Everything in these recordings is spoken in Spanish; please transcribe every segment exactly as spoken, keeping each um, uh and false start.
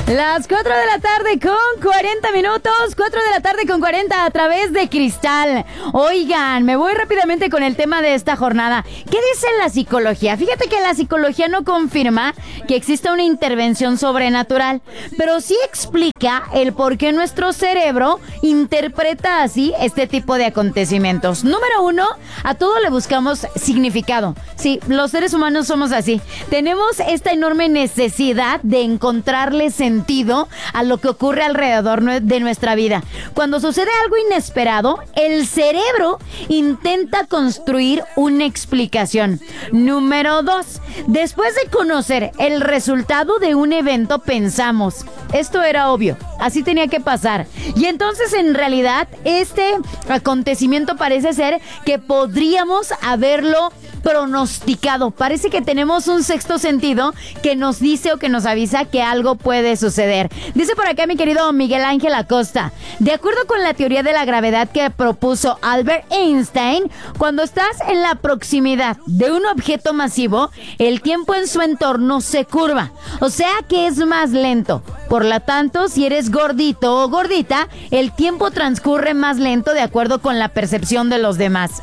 Las cuatro de la tarde con cuarenta minutos, cuatro de la tarde con cuarenta a través de Cristal. Oigan, me voy rápidamente con el tema de esta jornada. ¿Qué dice la psicología? Fíjate que la psicología no confirma que exista una intervención sobrenatural, pero sí explica el por qué nuestro cerebro interpreta así este tipo de acontecimientos. Número uno, a todo le buscamos significado. Sí, los seres humanos somos así. Tenemos esta enorme necesidad de encontrarle sentido a lo que ocurre alrededor de nuestra vida. Cuando sucede algo inesperado, el cerebro intenta construir una explicación. Número dos, después de conocer el resultado de un evento, pensamos, esto era obvio, así tenía que pasar. Y entonces, en realidad, este acontecimiento parece ser que podríamos haberlo pronosticado. Parece que tenemos un sexto sentido que nos dice o que nos avisa que algo puede suceder. Dice por acá mi querido Miguel Ángel Acosta, de acuerdo con la teoría de la gravedad que propuso Albert Einstein, cuando estás en la proximidad de un objeto masivo, el tiempo en su entorno se curva, o sea que es más lento. Por lo tanto, si eres gordito o gordita, el tiempo transcurre más lento de acuerdo con la percepción de los demás.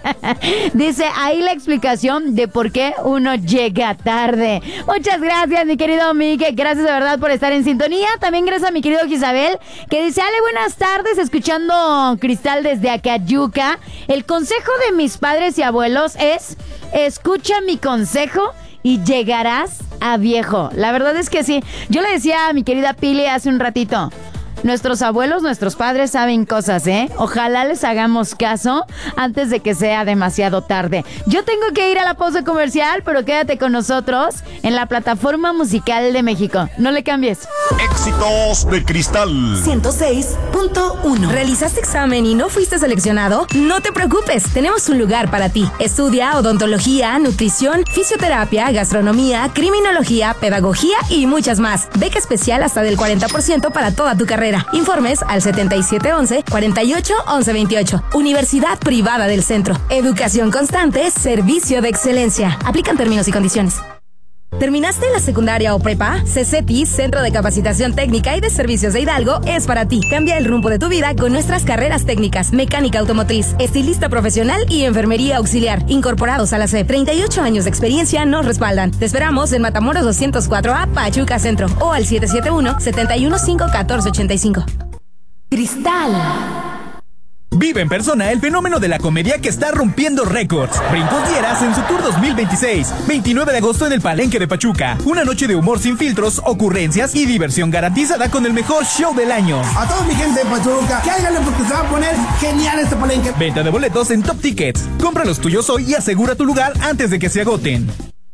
Dice ahí la explicación de por qué uno llega tarde. Muchas gracias, mi querido Miguel. Gracias de verdad por estar en sintonía. También gracias a mi querido Gisabel, que dice, Ale, buenas tardes, escuchando Cristal desde Acayuca. El consejo de mis padres y abuelos es, escucha mi consejo y llegarás a viejo. La verdad es que sí. Yo le decía a mi querida Pili hace un ratito, nuestros abuelos, nuestros padres saben cosas, ¿eh? Ojalá les hagamos caso antes de que sea demasiado tarde. Yo tengo que ir a la pausa comercial, pero quédate con nosotros en la plataforma musical de México. No le cambies. Éxitos de Cristal ciento seis punto uno. ¿Realizaste examen y no fuiste seleccionado? No te preocupes, tenemos un lugar para ti. Estudia odontología, nutrición, fisioterapia, gastronomía, criminología, pedagogía y muchas más. Beca especial hasta del cuarenta por ciento para toda tu carrera. Informes al setenta y siete once, cuarenta y ocho, once veintiocho. Universidad Privada del Centro. Educación constante, servicio de excelencia. Aplican términos y condiciones. ¿Terminaste la secundaria o prepa? CECETI, Centro de Capacitación Técnica y de Servicios de Hidalgo, es para ti. Cambia el rumbo de tu vida con nuestras carreras técnicas, mecánica automotriz, estilista profesional y enfermería auxiliar, incorporados a la C E P. treinta y ocho años de experiencia nos respaldan. Te esperamos en Matamoros doscientos cuatro A, Pachuca Centro, o al siete siete uno, siete uno cinco, uno cuatro ocho cinco. Cristal. Vive en persona el fenómeno de la comedia que está rompiendo récords. Brincos Dieras en su tour dos mil veintiséis. veintinueve de agosto en el Palenque de Pachuca. Una noche de humor sin filtros, ocurrencias y diversión garantizada con el mejor show del año. A toda mi gente de Pachuca, cáiganle porque se va a poner genial este Palenque. Venta de boletos en Top Tickets. Compra los tuyos hoy y asegura tu lugar antes de que se agoten.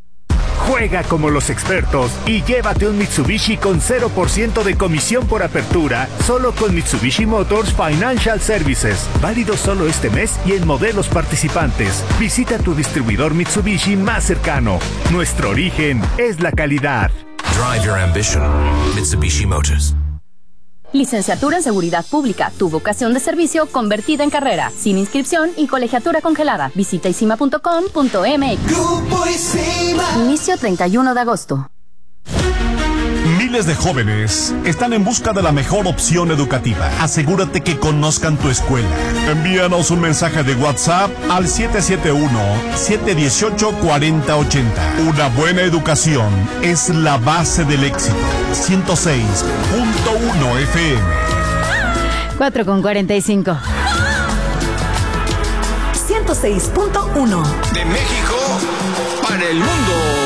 Juega como los expertos y llévate un Mitsubishi con cero por ciento de comisión por apertura, solo con Mitsubishi Motors Financial Services. Válido solo este mes y en modelos participantes. Visita tu distribuidor Mitsubishi más cercano. Nuestro origen es la calidad. Drive your ambition. Mitsubishi Motors. Licenciatura en Seguridad Pública, tu vocación de servicio convertida en carrera, sin inscripción y colegiatura congelada. Visita isima punto com punto m x. Inicio treinta y uno de agosto. Miles de jóvenes están en busca de la mejor opción educativa. Asegúrate que conozcan tu escuela. Envíanos un mensaje de WhatsApp al siete siete uno, siete uno ocho, cuatro cero ocho cero. Una buena educación es la base del éxito. ciento seis punto uno F M. cuatro con cuarenta y cinco. ciento seis punto uno. De México para el mundo.